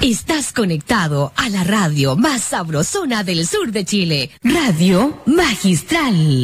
Estás conectado a la radio más sabrosona del sur de Chile. Radio Magistral.